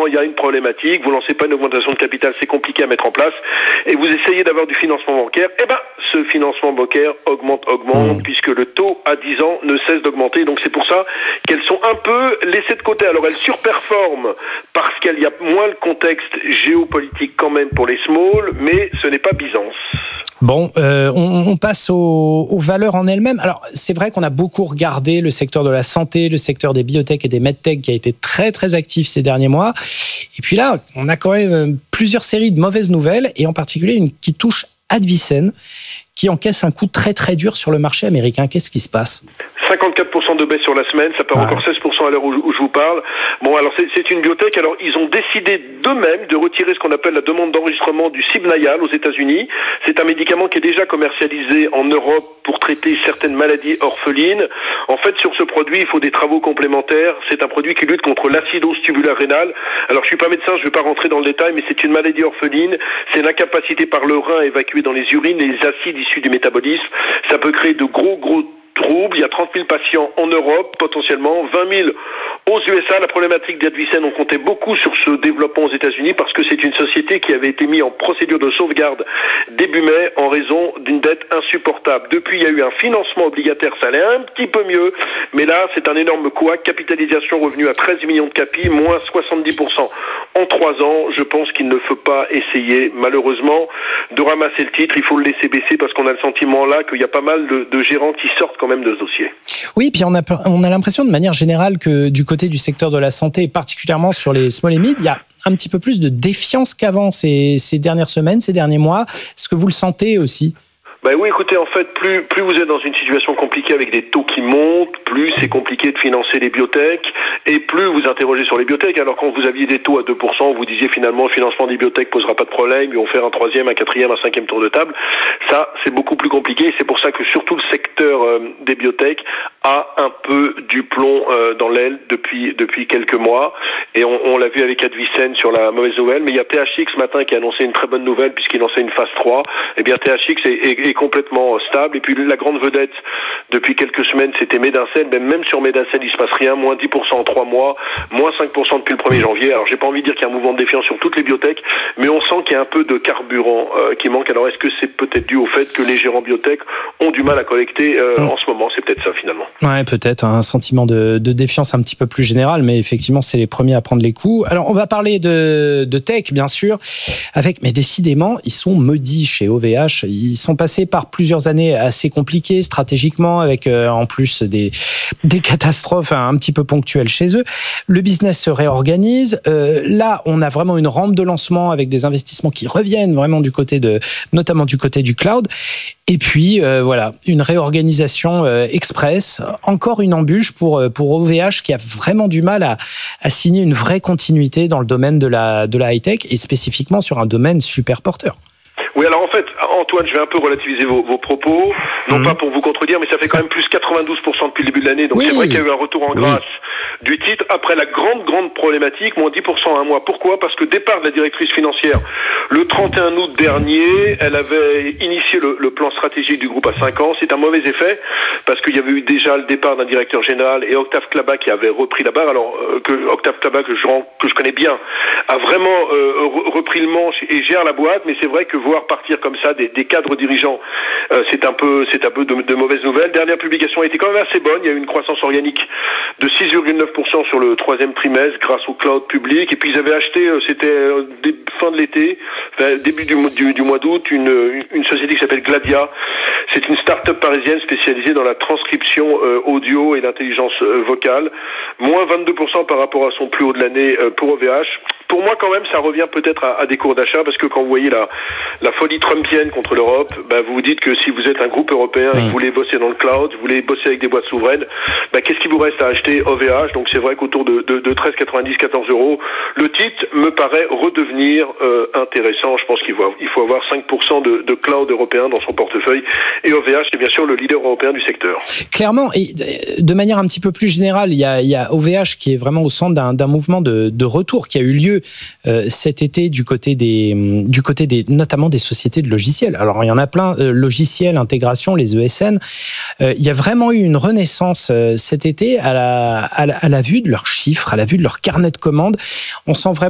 quand il y a une problématique, vous lancez pas une augmentation de capital, c'est compliqué à mettre en place, et vous essayez d'avoir du financement bancaire, ce financement bancaire augmente, puisque le taux à 10 ans ne cesse d'augmenter. Donc c'est pour ça qu'elles sont un peu laissées de côté. Alors elles surperforment parce qu'il y a moins le contexte géopolitique quand même pour les small, mais ce n'est pas Byzance. Bon, on passe aux valeurs en elles-mêmes. Alors, c'est vrai qu'on a beaucoup regardé le secteur de la santé, le secteur des biotech et des medtech qui a été très, très actif ces derniers mois. Et puis là, on a quand même plusieurs séries de mauvaises nouvelles, et en particulier une qui touche Advicen, qui encaisse un coup très, très dur sur le marché américain. Qu'est-ce qui se passe ? 54% de baisse sur la semaine, ça perd encore 16% à l'heure où je vous parle. Bon, alors c'est une biotech, alors ils ont décidé d'eux-mêmes de retirer ce qu'on appelle la demande d'enregistrement du Sibnayal aux États-Unis. C'est un médicament qui est déjà commercialisé en Europe pour traiter certaines maladies orphelines. En fait, sur ce produit, il faut des travaux complémentaires. C'est un produit qui lutte contre l'acidose tubulaire rénale. Alors, je suis pas médecin, je vais pas rentrer dans le détail, mais c'est une maladie orpheline. C'est l'incapacité par le rein à évacuer dans les urines les acides issus du métabolisme. Ça peut créer de gros troubles. Il y a 30 000 patients en Europe, potentiellement 20 000 aux USA. La problématique d'Advicen, on comptait beaucoup sur ce développement aux États-Unis parce que c'est une société qui avait été mise en procédure de sauvegarde début mai en raison d'une dette insupportable. Depuis, il y a eu un financement obligataire, ça allait un petit peu mieux, mais là, c'est un énorme couac. Capitalisation revenue à 13 millions de capis, moins 70% en 3 ans. Je pense qu'il ne faut pas essayer, malheureusement, de ramasser le titre. Il faut le laisser baisser parce qu'on a le sentiment là qu'il y a pas mal de gérants qui sortent quand même de ce dossier. Oui, puis on a l'impression de manière générale que du côté du secteur de la santé, particulièrement sur les small et mid, il y a un petit peu plus de défiance qu'avant ces dernières semaines, ces derniers mois. Est-ce que vous le sentez aussi ? Ben oui, écoutez, en fait, plus vous êtes dans une situation compliquée avec des taux qui montent, plus c'est compliqué de financer les biotech, et plus vous interrogez sur les biotech. Alors quand vous aviez des taux à 2%, vous disiez finalement le financement des biotech posera pas de problème, ils vont faire un 3e, un 4e, un 5e tour de table. Ça, c'est beaucoup plus compliqué, et c'est pour ça que surtout le secteur des biotech a un peu du plomb dans l'aile depuis quelques mois, et on l'a vu avec Advicen sur la mauvaise nouvelle, mais il y a THX ce matin qui a annoncé une très bonne nouvelle puisqu'il lançait une phase 3. Eh bien THX est complètement stable, et puis la grande vedette depuis quelques semaines c'était Medincell, mais même sur Medincell il se passe rien, moins 10% en 3 mois, moins 5% depuis le 1er janvier. Alors j'ai pas envie de dire qu'il y a un mouvement de défiance sur toutes les biotech, mais on sent qu'il y a un peu de carburant qui manque. Alors est-ce que c'est peut-être dû au fait que les gérants biotech ont du mal à collecter en ce moment? C'est peut-être ça finalement. Ouais, peut-être un sentiment de défiance un petit peu plus général, mais effectivement c'est les premiers à prendre les coups. Alors on va parler de tech bien sûr, mais décidément ils sont maudits chez OVH. Ils sont passés par plusieurs années assez compliquées stratégiquement, avec en plus des catastrophes un petit peu ponctuelles chez eux. Le business se réorganise. Là, on a vraiment une rampe de lancement avec des investissements qui reviennent vraiment notamment du côté du cloud. Et puis, voilà, une réorganisation express. Encore une embûche pour OVH qui a vraiment du mal à signer une vraie continuité dans le domaine de la high-tech et spécifiquement sur un domaine super porteur. Oui, alors en fait, Antoine, je vais un peu relativiser vos propos, non pas pour vous contredire, mais ça fait quand même plus 92% depuis le début de l'année, donc c'est vrai qu'il y a eu un retour en grâce du titre, après la grande problématique, moins 10% en un mois. Pourquoi ? Parce que départ de la directrice financière, le 31 août dernier, elle avait initié le plan stratégique du groupe à 5 ans. C'est un mauvais effet, parce qu'il y avait eu déjà le départ d'un directeur général et Octave Klaba qui avait repris la barre, alors que Octave Klaba, que je connais bien, a vraiment repris le manche et gère la boîte, mais c'est vrai que voir partir comme ça des cadres dirigeants, c'est un peu de mauvaises nouvelles. Dernière publication a été quand même assez bonne. Il y a eu une croissance organique de 6,9% sur le 3e trimestre grâce au cloud public. Et puis ils avaient acheté, c'était fin de l'été, début du mois d'août, une société qui s'appelle Gladia. C'est une start-up parisienne spécialisée dans la transcription audio et l'intelligence vocale. Moins 22% par rapport à son plus haut de l'année pour OVH. Pour moi, quand même, ça revient peut-être à des cours d'achat, parce que quand vous voyez la folie trumpienne contre l'Europe, vous vous dites que si vous êtes un groupe européen et que vous voulez bosser dans le cloud, vous voulez bosser avec des boîtes souveraines, qu'est-ce qui vous reste à acheter? OVH. Donc c'est vrai qu'autour de 13,90, 14 €, le titre me paraît redevenir intéressant. Je pense qu'il faut avoir 5% de cloud européen dans son portefeuille, et OVH c'est bien sûr le leader européen du secteur. Clairement, et de manière un petit peu plus générale, il y a OVH qui est vraiment au centre d'un mouvement de retour qui a eu lieu cet été du côté notamment des sociétés de logiciels. Alors il y en a plein, logiciels, intégration, les ESN. Il y a vraiment eu une renaissance cet été à la vue de leurs chiffres, à la vue de leur carnet de commandes. On sent vraiment